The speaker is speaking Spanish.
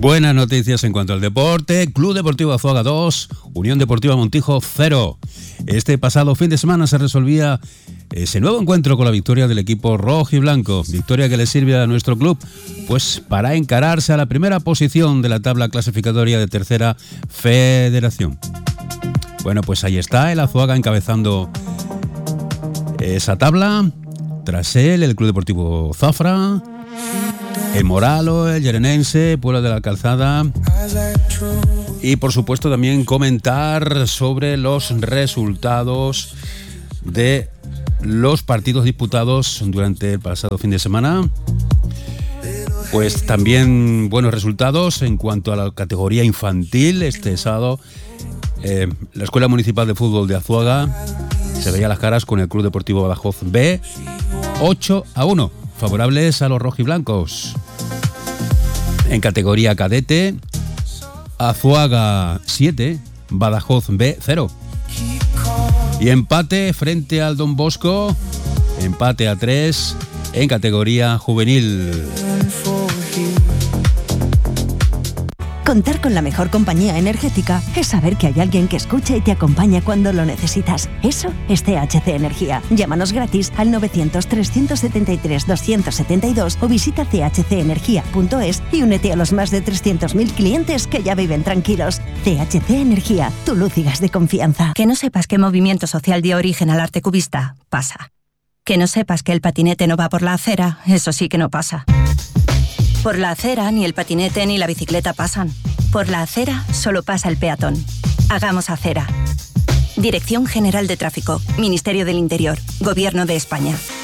Buenas noticias en cuanto al deporte. Club Deportivo Azuaga 2, Unión Deportiva Montijo 0. Este pasado fin de semana se resolvía ese nuevo encuentro con la victoria del equipo rojo y blanco. Victoria que le sirve a nuestro club pues para encararse a la primera posición de la tabla clasificatoria de Tercera Federación. Bueno, pues ahí está el Azuaga encabezando esa tabla. Tras él, el Club Deportivo Zafra, el Moralo, el Llerenense, Puebla de la Calzada. Y por supuesto también comentar sobre los resultados de los partidos disputados durante el pasado fin de semana. Pues también buenos resultados en cuanto a la categoría infantil. Este sábado la Escuela Municipal de Fútbol de Azuaga se veía las caras con el Club Deportivo Badajoz B, 8-1, favorables a los rojiblancos. En categoría cadete, Azuaga 7, Badajoz B 0. Y empate frente al Don Bosco, empate a 3 en categoría juvenil. Contar con la mejor compañía energética es saber que hay alguien que escucha y te acompaña cuando lo necesitas. Eso es THC Energía. Llámanos gratis al 900-373-272 o visita chcenergia.es y únete a los más de 300.000 clientes que ya viven tranquilos. THC Energía, tu luz y gas de confianza. Que no sepas qué movimiento social dio origen al arte cubista, pasa. Que no sepas que el patinete no va por la acera, eso sí que no pasa. Por la acera ni el patinete ni la bicicleta pasan. Por la acera solo pasa el peatón. Hagamos acera. Dirección General de Tráfico, Ministerio del Interior, Gobierno de España.